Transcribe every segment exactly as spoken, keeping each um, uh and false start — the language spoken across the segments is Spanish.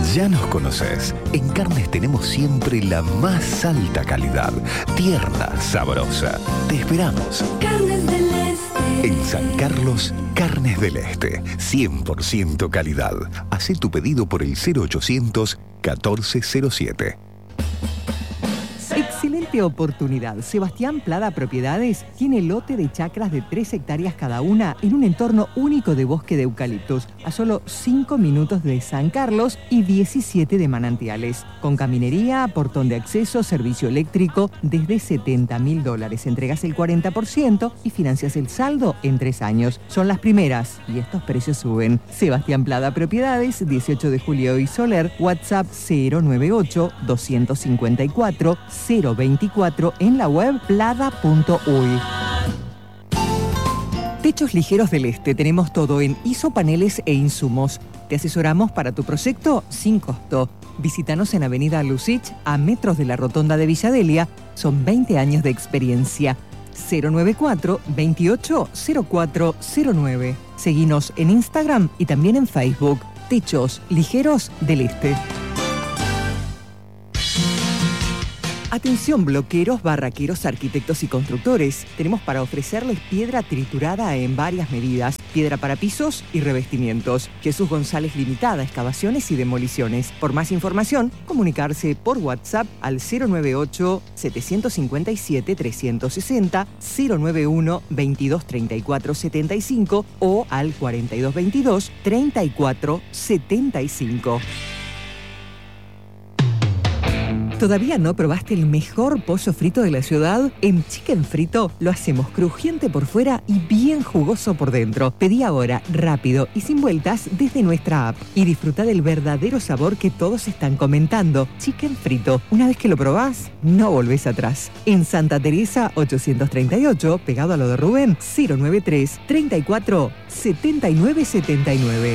Ya nos conoces. En carnes tenemos siempre la más alta calidad. Tierna, sabrosa. Te esperamos. Carnes del Este. En San Carlos, Carnes del Este. cien por ciento calidad. Hacé tu pedido por el cero ochocientos catorce cero siete. Excelente oportunidad. Sebastián Plada Propiedades tiene lote de chacras de tres hectáreas cada una en un entorno único de bosque de eucaliptos, a solo cinco minutos de San Carlos y diecisiete de Manantiales. Con caminería, portón de acceso, servicio eléctrico, desde setenta mil dólares. Entregas el cuarenta por ciento y financias el saldo en tres años. Son las primeras y estos precios suben. Sebastián Plada Propiedades, dieciocho de julio y Soler, WhatsApp cero noventa y ocho, doscientos cincuenta y cuatro, cero veinticuatro, en la web plada punto uy. Techos Ligeros del Este. Tenemos todo en isopaneles e insumos. Te asesoramos para tu proyecto sin costo. Visítanos en Avenida Lucich, a metros de la Rotonda de Villadelia. Son veinte años de experiencia. cero noventa y cuatro, veintiocho, cero cuatro cero nueve. Seguinos en Instagram y también en Facebook. Techos Ligeros del Este. Atención bloqueros, barraqueros, arquitectos y constructores. Tenemos para ofrecerles piedra triturada en varias medidas, piedra para pisos y revestimientos. Jesús González Limitada, excavaciones y demoliciones. Por más información, comunicarse por WhatsApp al cero noventa y ocho, setecientos cincuenta y siete, trescientos sesenta, cero noventa y uno, veintidós treinta y cuatro setenta y cinco o al cuarenta y dos veintidós, treinta y cuatro setenta y cinco. ¿Todavía no probaste el mejor pollo frito de la ciudad? En Chicken Frito lo hacemos crujiente por fuera y bien jugoso por dentro. Pedí ahora, rápido y sin vueltas, desde nuestra app. Y disfruta del verdadero sabor que todos están comentando. Chicken Frito. Una vez que lo probás, no volvés atrás. En Santa Teresa ochocientos treinta y ocho, pegado a lo de Rubén, cero noventa y tres, treinta y cuatro, setenta y nueve setenta y nueve.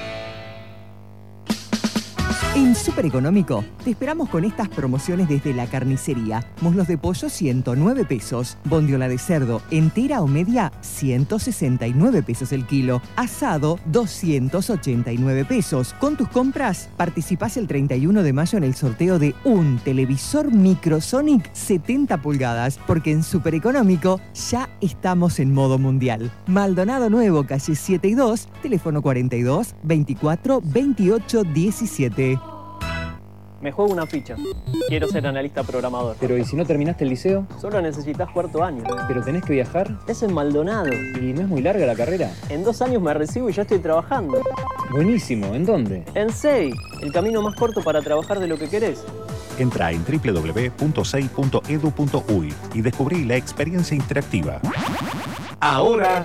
En Súper Económico te esperamos con estas promociones desde la carnicería. Muslos de pollo ciento nueve pesos, bondiola de cerdo entera o media ciento sesenta y nueve pesos el kilo, asado doscientos ochenta y nueve pesos. Con tus compras participás el treinta y uno de mayo en el sorteo de un televisor Microsonic setenta pulgadas, porque en Súper Económico ya estamos en modo mundial. Maldonado Nuevo, calle siete y dos, teléfono cuarenta y dos, veinticuatro, veintiocho, diecisiete. Me juego una ficha. Quiero ser analista programador. Pero ¿y si no terminaste el liceo? Solo necesitas cuarto año. ¿Pero tenés que viajar? Es en Maldonado. ¿Y no es muy larga la carrera? En dos años me recibo y ya estoy trabajando. Buenísimo. ¿En dónde? En S E I, el camino más corto para trabajar de lo que querés. Entra en doble u doble u doble u punto sei punto edu punto uy y descubrí la experiencia interactiva. Ahora,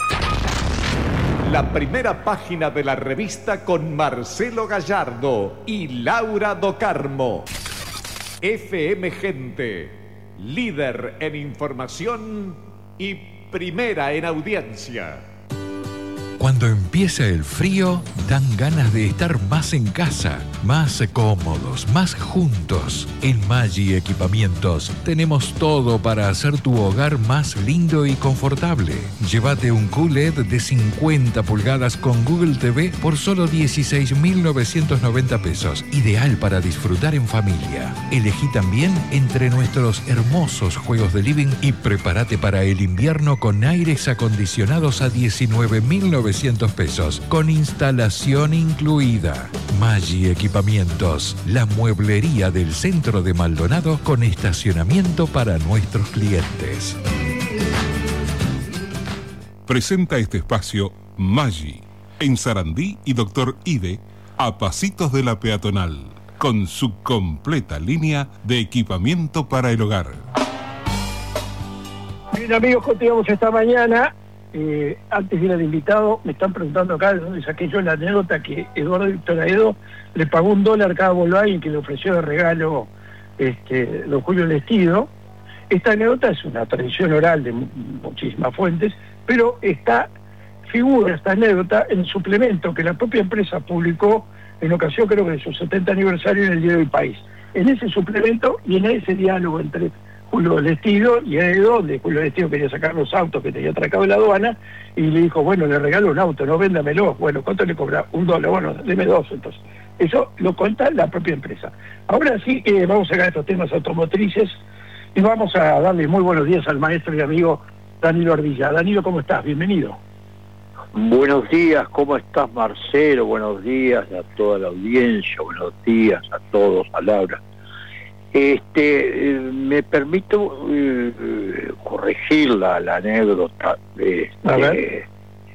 la primera página de la revista con Marcelo Gallardo y Laura Docarmo. F M Gente, líder en información y primera en audiencia. Cuando empieza el frío, dan ganas de estar más en casa, más cómodos, más juntos. En Maggi Equipamientos tenemos todo para hacer tu hogar más lindo y confortable. Llévate un Q L E D de cincuenta pulgadas con Google T V por solo dieciséis mil novecientos noventa pesos. Ideal para disfrutar en familia. Elegí también entre nuestros hermosos juegos de living y prepárate para el invierno con aires acondicionados a diecinueve mil novecientos pesos, con instalación incluida. Maggi Equipamientos, la mueblería del centro de Maldonado con estacionamiento para nuestros clientes. Presenta este espacio Maggi, en Sarandí y Doctor Ide, a pasitos de la peatonal, con su completa línea de equipamiento para el hogar. Bien, amigos, continuamos esta mañana. Eh, antes de ir al invitado, me están preguntando acá de dónde saqué yo la anécdota que Eduardo Víctor Aedo le pagó un dólar cada Volkswagen que le ofreció de regalo este, don Julio Lestido. Esta anécdota es una tradición oral de muchísimas fuentes, pero esta figura, esta anécdota, en el suplemento que la propia empresa publicó en ocasión, creo que de su setenta aniversario, en el Diario del País. En ese suplemento y en ese diálogo entre Julio del Estido, y Edo, de Julio del Estido, quería sacar los autos que tenía atracado en la aduana, y le dijo, bueno, le regalo un auto, no véndamelo. Bueno, ¿cuánto le cobra? Un dólar, bueno, deme dos, entonces. Eso lo cuenta la propia empresa. Ahora sí que vamos a sacar estos temas automotrices, y vamos a darle muy buenos días al maestro y amigo Danilo Ardilla. Danilo, ¿cómo estás? Bienvenido. Buenos días, ¿cómo estás, Marcelo? Buenos días a toda la audiencia, buenos días a todos, a Laura. Este, eh, me permito eh, corregir la, la anécdota. Este,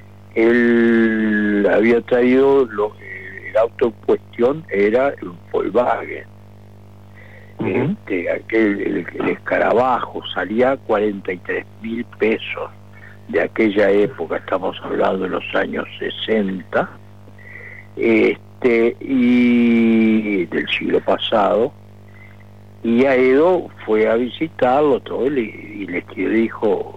él había traído, lo, el auto en cuestión era un Volkswagen. Uh-huh. Este, aquel, el, el escarabajo salía cuarenta y tres mil pesos de aquella época, estamos hablando de los años sesenta, este, y del siglo pasado. Y Aedo fue a visitarlo todo y le, y le dijo,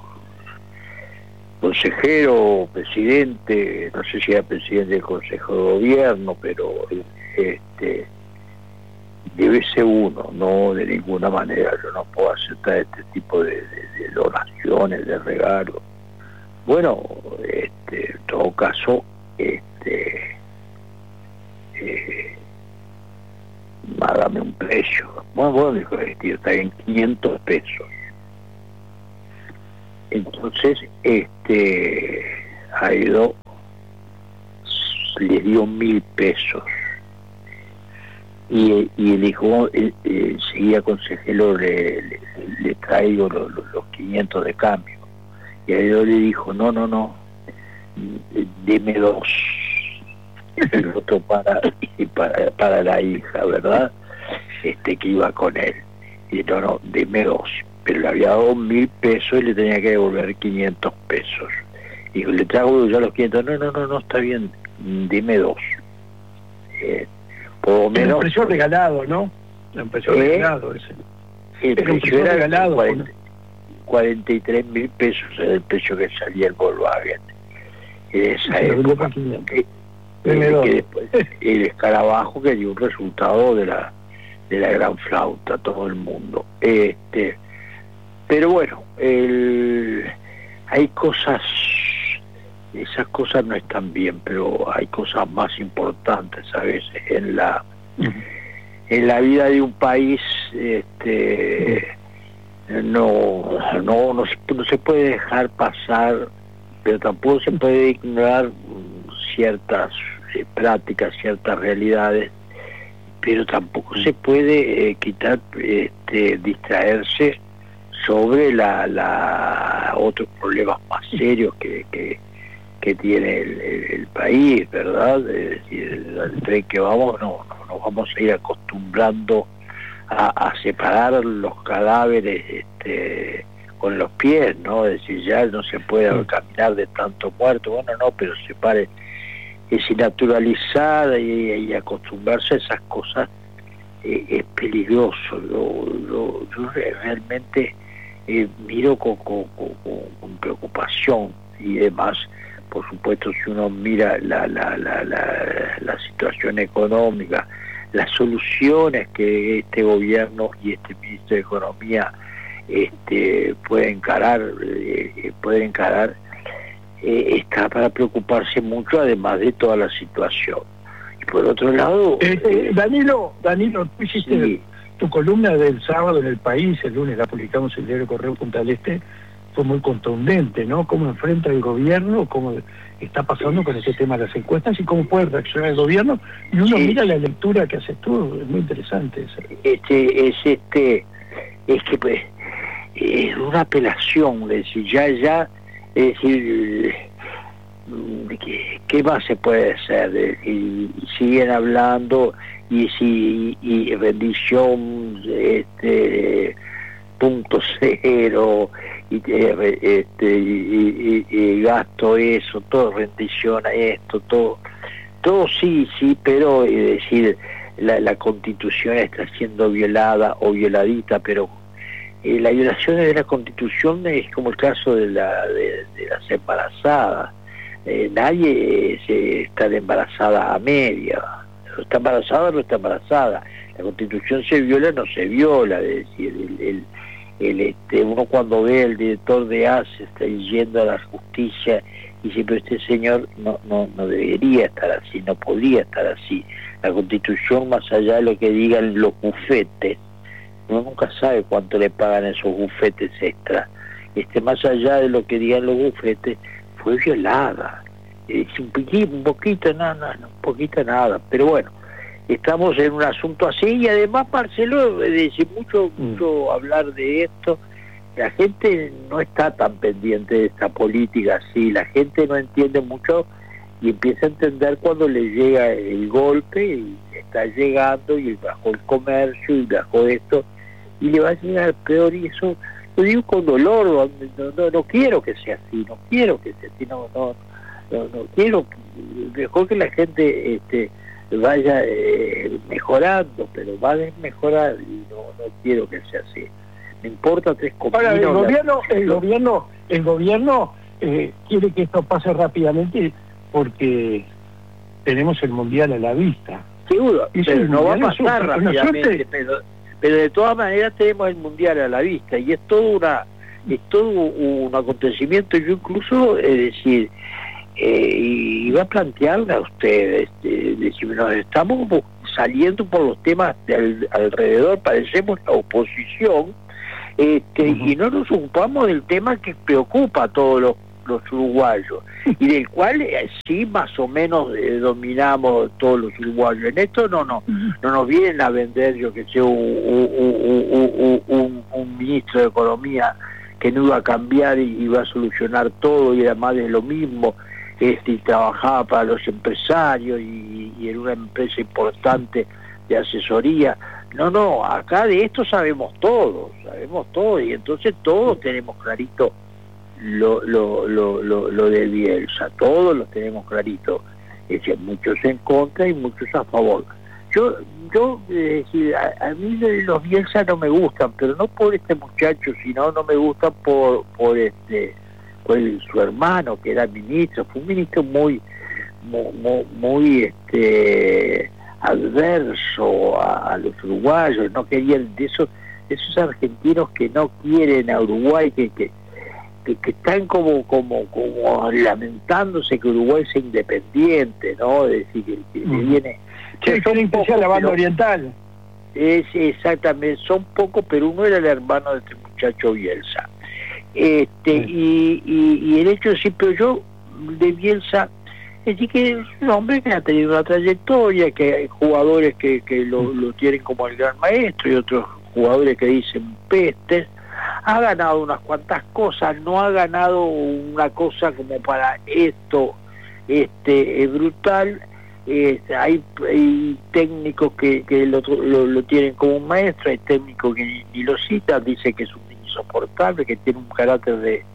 consejero, presidente, no sé si era presidente del Consejo de Gobierno, pero este debe ser uno, no de ninguna manera, yo no puedo aceptar este tipo de, de, de donaciones, de regalos. Bueno, este, en todo caso, este eh, dame un precio. Bueno, bueno, dijo, tío, está en quinientos pesos. Entonces, este, Aedo le dio mil pesos. Y, y le dijo, eh, eh, seguía consejero, le, le, le traigo los, los, los quinientos de cambio. Y Aedo le dijo, no, no, no, deme dos. El otro para, para, para la hija, ¿verdad? Este que iba con él. Y no, no, deme dos. Pero le había dado mil pesos y le tenía que devolver quinientos pesos. Y dijo, le traigo ya los quinientos. No, no, no, no, está bien, deme dos. Eh, por lo menos. El precio regalado, ¿no? El precio ¿eh? regalado ese. El precio, precio era regalado. cuarenta, cuarenta y tres mil pesos era el precio que salía el Volkswagen. En esa sí, época. Que, que después, el escarabajo que dio un resultado de la de la gran flauta a todo el mundo. Este, pero bueno, el, hay cosas, esas cosas no están bien, pero hay cosas más importantes a veces en la uh-huh. en la vida de un país. Este, no, no, no, se, no se puede dejar pasar, pero tampoco se puede ignorar ciertas eh, prácticas, ciertas realidades, pero tampoco se puede eh, quitar, este, distraerse sobre la, la otros problemas más serios que, que, que tiene el, el, el país, ¿verdad? Es decir, el tren que vamos, no, no nos vamos a ir acostumbrando a, a separar los cadáveres este, con los pies, ¿no? Es decir, ya no se puede caminar de tanto muerto, bueno, no, pero separe, es naturalizar y, y acostumbrarse a esas cosas eh, es peligroso. Yo, yo, yo realmente eh, miro con, con, con, con preocupación y demás. Por supuesto, si uno mira la, la, la, la, la situación económica, las soluciones que este gobierno y este ministro de Economía este, puede encarar, eh, puede encarar, eh, está para preocuparse mucho, además de toda la situación. Y por otro lado... Eh, eh, Danilo, Danilo, tú hiciste sí. tu columna del sábado en El País, el lunes la publicamos en el diario Correo Punta del Este, fue muy contundente, ¿no? Cómo enfrenta el gobierno, cómo está pasando sí. con este tema de las encuestas y cómo puede reaccionar el gobierno. Y uno sí. mira la lectura que haces tú, es muy interesante esa. Este, es este, es que pues, es una apelación, es decir, ya, ya, es decir, ¿qué, qué más se puede hacer? Y, y siguen hablando y si y, y rendición, este, punto cero, y, este, y, y, y gasto eso, todo rendición a esto, todo, todo sí, sí, pero es decir, la, la Constitución está siendo violada o violadita, pero eh, la violación de la Constitución es como el caso de, la, de, de las embarazadas. Eh, nadie se está embarazada a media, está embarazada o no está embarazada. La Constitución se viola o no se viola, es decir, el, el el este uno cuando ve al director de A S E está yendo a la justicia y dice, pero este señor no, no, no debería estar así, no podría estar así. La Constitución, más allá de lo que digan los bufetes, uno nunca sabe cuánto le pagan esos bufetes extra. Este, más allá de lo que digan los bufetes, fue violada. Es un poquito, un poquito nada, no, un poquito nada, pero bueno, estamos en un asunto así y además, Marcelo, dice mucho, mucho mm. hablar de esto. La gente no está tan pendiente de esta política así, la gente no entiende mucho y empieza a entender cuando le llega el golpe y está llegando y bajó el comercio y bajó esto y le va a llegar peor, y eso lo digo con dolor. No, no, no quiero que sea así, no quiero que sea así, no, no, no, no quiero, mejor que la gente este, vaya eh, mejorando, pero va a mejorar y no, no quiero que sea así. Me importa tres copinos. Ahora, el gobierno, el gobierno, el gobierno eh, quiere que esto pase rápidamente porque tenemos el mundial a la vista. Seguro, y pero no va a pasar rápidamente, pero, pero de todas maneras tenemos el mundial a la vista y es todo una, es todo un acontecimiento. Yo incluso, es decir, eh, iba a plantearle a ustedes, eh, decir, nos estamos saliendo por los temas de al, alrededor, parecemos la oposición. Este, uh-huh. Y no nos ocupamos del tema que preocupa a todos los, los uruguayos y del cual eh, sí más o menos eh, dominamos todos los uruguayos. En esto no, no, no nos vienen a vender, yo que sé, un, un, un, un, un ministro de Economía que no iba a cambiar y iba a solucionar todo y además de lo mismo, este, y trabajaba para los empresarios y, y en una empresa importante de asesoría. No, no, acá de esto sabemos todos, sabemos todo, y entonces todos tenemos clarito lo, lo, lo, lo, lo de Bielsa, todos lo tenemos clarito, es decir, muchos en contra y muchos a favor. Yo, yo es decir, a, a mí los Bielsa no me gustan, pero no por este muchacho, sino no me gustan por, por este, por el, su hermano que era ministro, fue un ministro muy, muy, muy este adverso a, a los uruguayos, no querían de esos, de esos argentinos que no quieren a Uruguay, que, que, que, que están como, como, como lamentándose que Uruguay sea independiente, ¿no? Es decir, que, que mm. viene... Sí, quieren que sea la banda oriental. Es, exactamente, son pocos, pero uno era el hermano de este muchacho Bielsa. Este, sí. y, y, y el hecho de decir, pero yo de Bielsa... Es decir, que es un hombre que ha tenido una trayectoria, que hay jugadores que, que lo, lo tienen como el gran maestro y otros jugadores que dicen pestes. Ha ganado unas cuantas cosas, no ha ganado una cosa como para esto este es brutal. Eh, hay, hay técnicos que, que lo, lo, lo tienen como un maestro, hay técnicos que ni, ni lo citan, dice que es un insoportable, que tiene un carácter de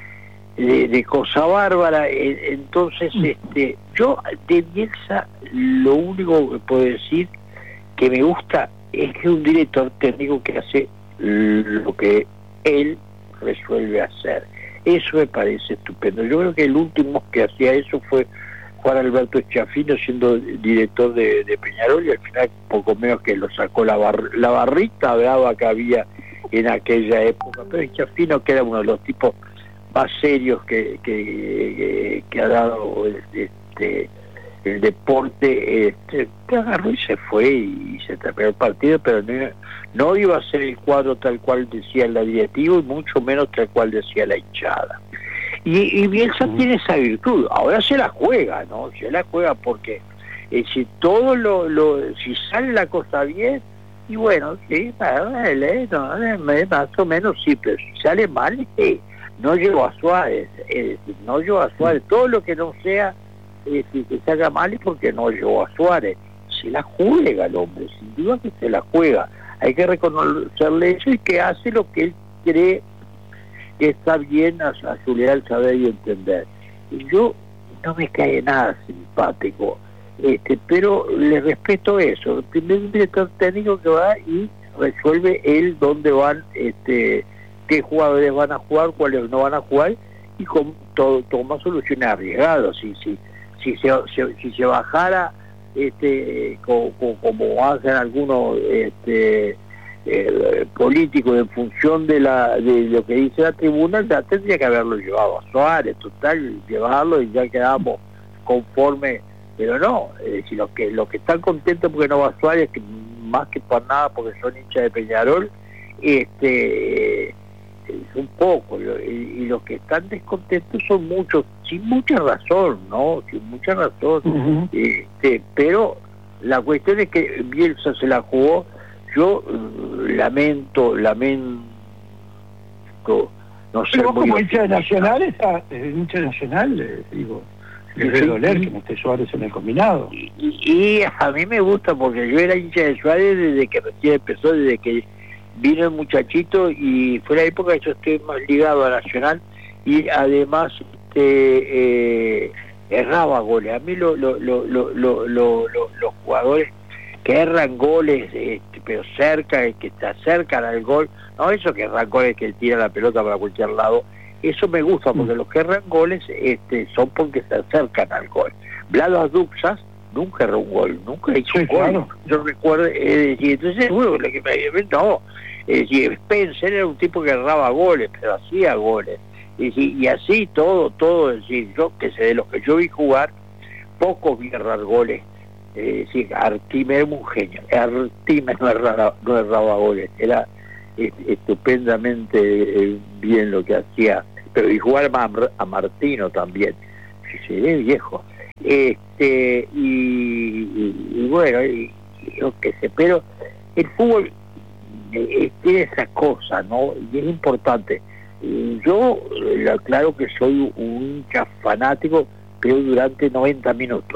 De, de cosa bárbara. Entonces este yo de Bielsa lo único que puedo decir que me gusta es que es un director técnico que hace lo que él resuelve hacer. Eso me parece estupendo. Yo creo que el último que hacía eso fue Juan Alberto Schiaffino, siendo director de, de Peñarol, y al final poco menos que lo sacó la, bar, la barrita brava que había en aquella época. Pero Schiaffino, que era uno de los tipos más serios que, que, que ha dado este, el deporte, este, que agarró y se fue y se terminó el partido, pero no, no iba a ser el cuadro tal cual decía el directivo y mucho menos tal cual decía la hinchada. Y, y Bielsa uh-huh. tiene esa virtud, ahora se la juega, ¿no? Se la juega porque eh, si todo lo, lo, si sale la cosa bien, y bueno, sí, vale, no, más o menos sí, pero si sale mal, sí. No llevo a Suárez, eh, no llevo a Suárez, todo lo que no sea eh, que se haga mal es porque no llevo a Suárez. Se la juega el hombre, sin duda que se la juega. Hay que reconocerle eso y que hace lo que él cree que está bien a, a su leal saber y entender. Y yo no me cae nada simpático, este, pero le respeto eso. El primer director técnico que va y resuelve él dónde van, este qué jugadores van a jugar, cuáles no van a jugar, y con todo, toma soluciones arriesgadas. Si, si, si, se, si, si se bajara, este, como, como hacen algunos este, eh, políticos en función de la de lo que dice la tribuna, ya tendría que haberlo llevado a Suárez, total, llevarlo y ya quedamos conformes, pero no, es decir, los que, los que están contentos porque no va Suárez, que más que por nada porque son hinchas de Peñarol, este es un poco, y, y los que están descontentos son muchos, sin mucha razón, ¿no? Sin mucha razón, uh-huh. este, pero la cuestión es que Bielsa se la jugó. Yo uh, lamento, lamento, no sé. Pero vos como hincha nacional, está, eh, hincha nacional, eh, digo, le debe doler que no esté Suárez en el combinado. Y, y a mí me gusta porque yo era hincha de Suárez desde que recién empezó, desde que vino el muchachito, y fue la época que yo estoy más ligado a Nacional, y además este, eh, erraba goles. A mí lo, lo, lo, lo, lo, lo, lo, los jugadores que erran goles, este, pero cerca, que se acercan al gol, no eso que erran goles que tira la pelota para cualquier lado, eso me gusta, porque mm. los que erran goles este, son porque se acercan al gol. Vlado Aduxas nunca erró un gol, nunca hizo sí, un gol, claro. Yo recuerdo, es decir, entonces, bueno, lo que me no, es decir, Spencer era un tipo que erraba goles, pero hacía goles, es decir, y así todo, todo, es decir, yo que sé, de los que yo vi jugar, pocos vi errar goles. Es decir, Artime era un genio. Artime no erraba, no erraba goles, era est estupendamente eh, bien lo que hacía, pero y jugar a, a Martino también, si se ve viejo, este y, y, y bueno, y, y yo qué sé, pero el fútbol eh, tiene esa cosa, ¿no? Y es importante. Y yo, eh, claro que soy un hincha fanático, pero durante noventa minutos.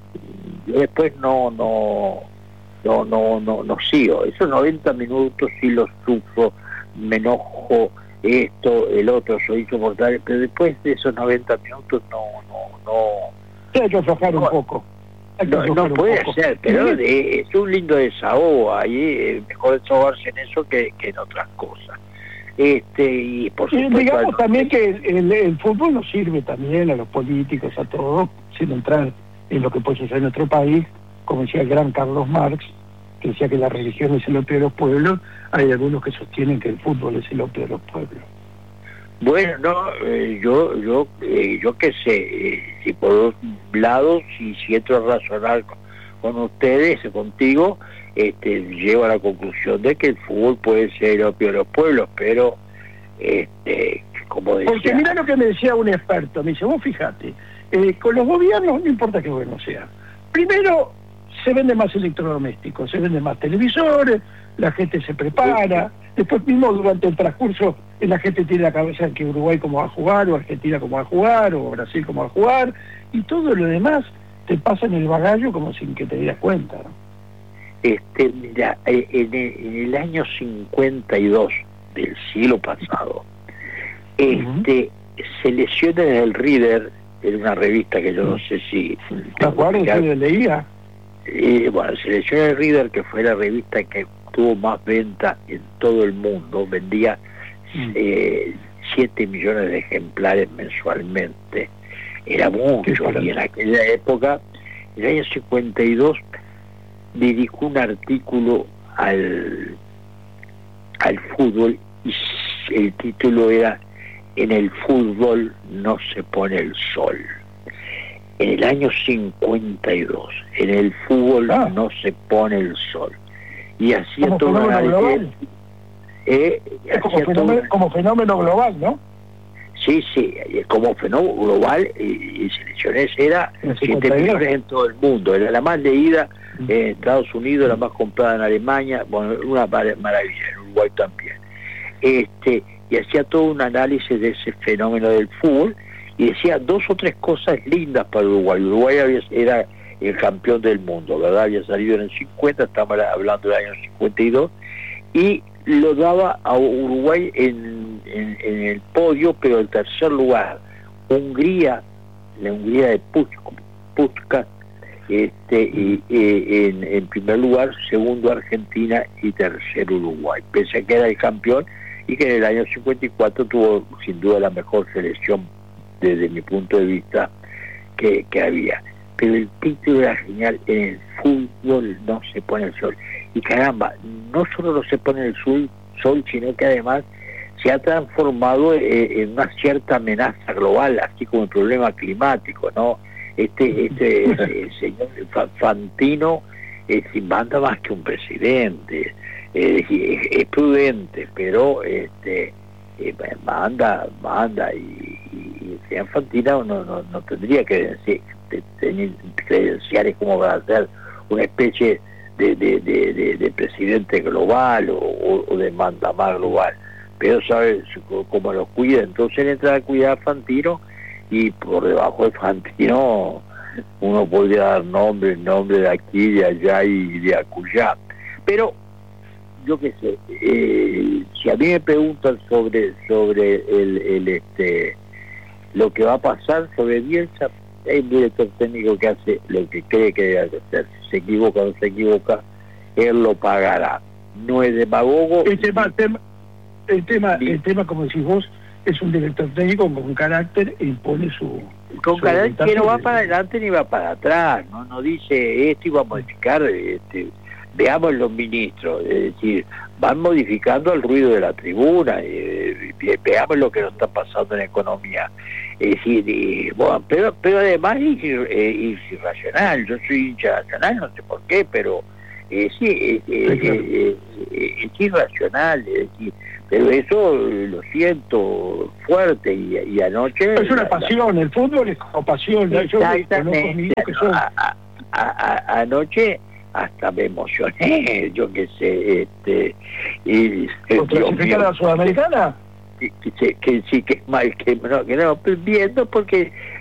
Yo después no no no no no no sigo esos noventa minutos, sí los sufro, me enojo, esto, el otro, soy insoportable, pero después de esos noventa minutos no no no hay que aflojar no, un poco no, no puede poco. ser, pero de, es un lindo desahogo ahí, eh, mejor desahogarse en eso que, que en otras cosas. Este y por supuesto, y digamos al... también que el, el, el fútbol nos sirve también a los políticos, a todos, sin entrar en lo que puede suceder en nuestro país, como decía el gran Carlos Marx, que decía que la religión es el opio de los pueblos. Hay algunos que sostienen que el fútbol es el opio de los pueblos. Bueno, no, eh, yo yo eh, yo qué sé, eh, si por dos lados, si, si entro a razonar con, con ustedes, contigo, este, llego a la conclusión de que el fútbol puede ser el opio de los pueblos, pero, este, como decía... Porque mira lo que me decía un experto, me dice, vos fíjate, Eh, con los gobiernos no importa qué gobierno sea. Primero, se venden más electrodomésticos, se venden más televisores, la gente se prepara, después mismo durante el transcurso la gente tiene la cabeza en que Uruguay cómo va a jugar, o Argentina cómo va a jugar, o Brasil cómo va a jugar, y todo lo demás te pasa en el bagallo como sin que te dieras cuenta, ¿no? Este, mira, en el, en el año cincuenta y dos del siglo pasado, este, uh-huh. se lesiona en el Reader, en una revista que yo no sé si... ¿Te acuerdas que leía? Eh, bueno, se leyó el Reader, que fue la revista que tuvo más venta en todo el mundo, vendía eh, siete millones de ejemplares mensualmente, era mucho, y en aquella época, en el año cincuenta y dos, dedicó un artículo al, al fútbol, y el título era "En el fútbol no se pone el sol". En el año cincuenta y dos, en el fútbol ah. no se pone el sol. Y hacía todo una global. Eh, como, fenómeno, todo... como fenómeno global, ¿no? Sí, sí, como fenómeno global, y, y Selecciones era siete millones en todo el mundo, era la más leída en Estados Unidos, la más comprada en Alemania, bueno, una maravilla, en Uruguay también. Este, y hacía todo un análisis de ese fenómeno del fútbol, y decía dos o tres cosas lindas para Uruguay. Uruguay había, era el campeón del mundo, ¿verdad? Había salido en el cincuenta, estamos hablando del año cincuenta y dos, y lo daba a Uruguay en, en, en el podio, pero en tercer lugar. Hungría, la Hungría de Puskás, este, y, y, en, en primer lugar, segundo Argentina y tercero Uruguay, pese a que era el campeón y que en el año cincuenta y cuatro tuvo sin duda la mejor selección desde mi punto de vista que, que había. Pero el título era genial: en el fútbol no se pone el sol. y caramba, no solo no se pone el sol, sol sino que además se ha transformado eh, en una cierta amenaza global, así como el problema climático, ¿no? Este, este eh, señor Fantino eh, manda más que un presidente, eh, es, es prudente, pero este eh, manda, manda y, y el señor Fantino no, no, no tendría que decir, tener credenciales como para ser una especie de, de, de, de, de presidente global o, o de mandamás global, pero sabe cómo lo cuida. Entonces él entra a cuidar a Fantino y por debajo de Fantino uno podría dar nombre, nombre de aquí, de allá y de acullá. Pero yo qué sé, eh, si a mí me preguntan sobre sobre el, el este lo que va a pasar sobre Bielsa, hay un director técnico que hace lo que cree que debe hacer. Si se equivoca o no se equivoca, él lo pagará. No es demagogo. El tema, tema, el tema, el tema, como decís vos, es un director técnico con carácter e impone su... Con su carácter que no va para adelante ni va para atrás, no, no dice esto y va a modificar, este, veamos los ministros, es decir, van modificando el ruido de la tribuna, eh, veamos lo que nos está pasando en economía. Es decir, eh, bueno, pero, pero además es, eh, es irracional. Yo soy hincha nacional, no sé por qué, pero eh, sí, eh, eh, eh, eh, es irracional, es decir, pero eso lo siento fuerte y, y anoche... Es una la, pasión, la, el fútbol es como pasión. Exactamente, yo no, a, a, a, anoche hasta me emocioné, yo qué sé, este... Y, ¿Clasificar a la Sudamericana? Que, que, que sí, que es mal, que no, que no, viendo porque